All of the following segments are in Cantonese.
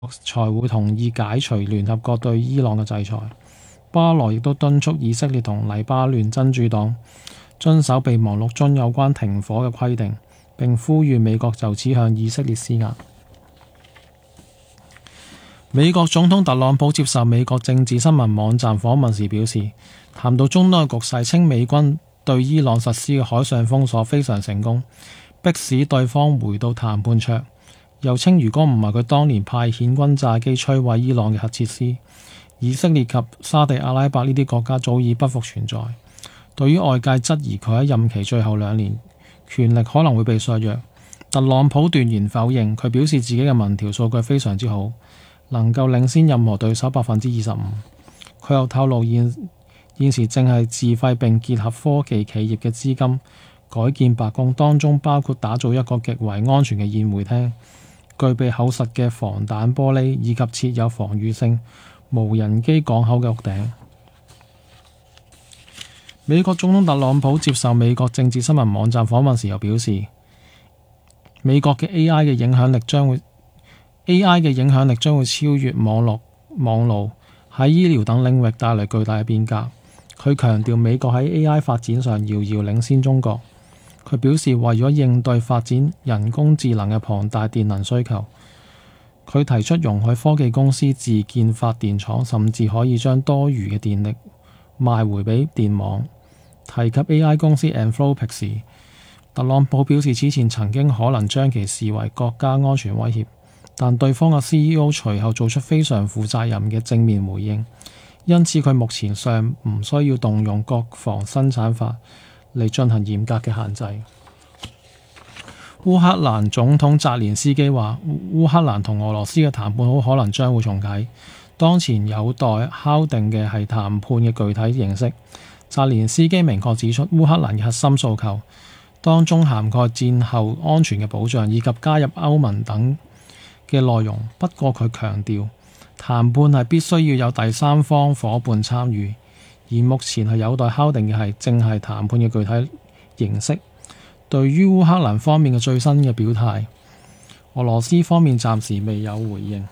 才會同意解除聯合國對伊朗嘅制裁。巴羅亦都敦促以色列同黎巴嫩真主黨遵守備忘錄中有關停火嘅規定，並呼籲美國就此向以色列施壓。美國總統特朗普接受美國政治新聞網站訪問時表示，談到中東嘅局勢，稱美軍對伊朗實施嘅海上封鎖非常成功，迫使對方回到談判桌。又稱如果唔係佢當年派遣轟炸機摧毀伊朗嘅核設施，以色列及沙地阿拉伯呢啲國家早已不復存在。對於外界質疑佢喺任期最後2年權力可能會被削弱，特朗普斷然否認。佢表示自己嘅民調數據非常之好，能夠領先任何對手25%。佢又透露現時正係自費並結合科技企業嘅資金改建白宮，當中包括打造一個極為安全嘅宴會廳，具備厚實嘅防彈玻璃，以及設有防禦性無人機港口嘅屋頂。美國總統特朗普接受美國政治新聞網站訪問時又表示，美國嘅 AI 嘅影響力將會超越網路，喺醫療等領域帶來巨大嘅變革。佢強調美國喺 AI 發展上遙遙領先中國。佢表示，為咗應對發展人工智能嘅龐大電能需求，佢提出容許科技公司自建發電廠，甚至可以將多餘嘅電力賣回俾電網。提及 AI 公司 Anthropic 時，特朗普表示此前曾經可能將其視為國家安全威脅，但對方嘅 CEO 隨後做出非常負責任嘅正面回應，因此佢目前尚唔需要動用國防生產法嚟進行嚴格嘅限制。烏克蘭總統澤連斯基話，烏克蘭同俄羅斯嘅談判好可能將會重啟，當前有待敲定嘅係談判嘅具體形式。澤連斯基明確指出，烏克蘭嘅核心訴求當中涵蓋戰後安全嘅保障以及加入歐盟等嘅內容。不過佢強調，談判係必須要有第三方夥伴參與，而目前係有待敲定嘅正係談判嘅具體形式。對於烏克蘭方面嘅最新嘅表態，俄羅斯方面暫時未有回應。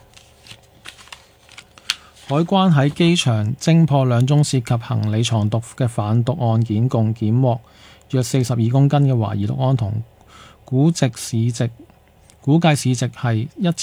海關喺機場偵破2宗涉及行李藏毒嘅販毒案件，共檢獲約42公斤嘅懷疑氯胺酮，估計市值係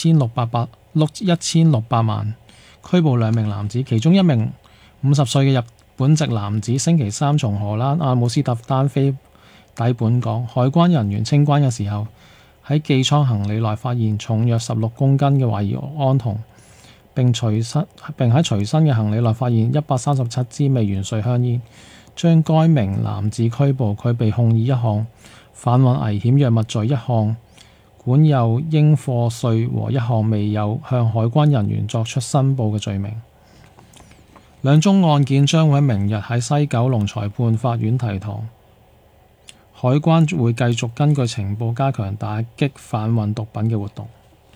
1600萬。拘捕2名男子，其中1名50歲嘅日本籍男子星期3從荷蘭阿姆斯特丹飛抵本港。海關人員清關嘅時候，喺寄艙行李內發現重約16公斤嘅懷疑氯胺酮，並喺隨身嘅行李內發現137支未完稅香煙，將該名男子拘捕。佢被控以1項販運危險藥物罪、1項管有應課稅和1項未有向海關人員作出申報嘅罪名。2宗案件將會喺明日喺西九龍裁判法院提堂。海關會繼續根據情報加強打擊販運毒品嘅活動。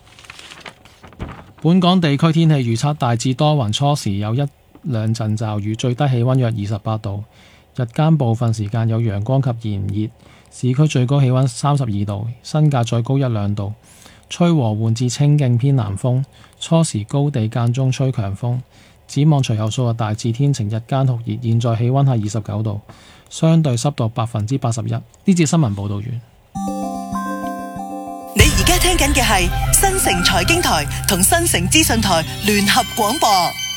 本港地區天氣預測大致多雲，初時有1-2陣驟雨，最低氣溫約28度，日間部分時間有陽光及炎熱，市區最高氣溫32度，新界再高1-2度，吹和緩至清勁偏南風，初時高地間中吹強風。展望隨後數日大致天晴，日間酷熱，現在氣溫係29度，相對濕度81%。呢節新聞報道完。 你而家聽緊嘅係新城財經台同新城資訊台聯合廣播。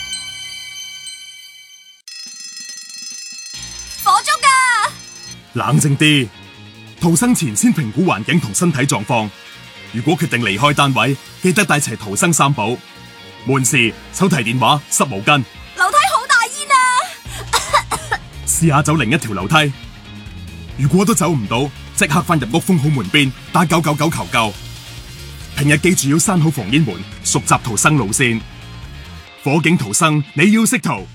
火燭㗎！ 冷靜啲，逃生前先評估環境同身體狀況。如果決定離開單位，記得帶齊逃生3寶：門匙、手提電話、濕毛巾。 樓梯好大煙啊！ 試下走另一條樓梯。如果都走唔到，即刻返入屋封好門邊，打999求救。平日記住要閂好防煙門，熟習逃生路線。火警逃生，你要識逃。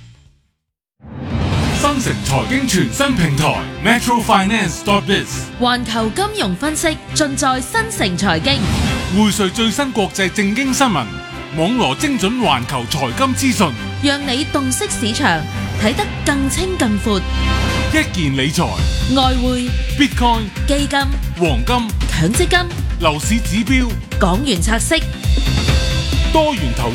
新城財經全新平台 metrofinance.biz， 環球金融分析盡在新城財經， 匯萃最新國際政經新聞，網羅精準環球財金資訊， 讓你洞悉市場，睇得更清更闊。 一件理財、 外匯、 Bitcoin、 基金、 黃金、 強積金、 樓市指標、 港元拆息， 多元投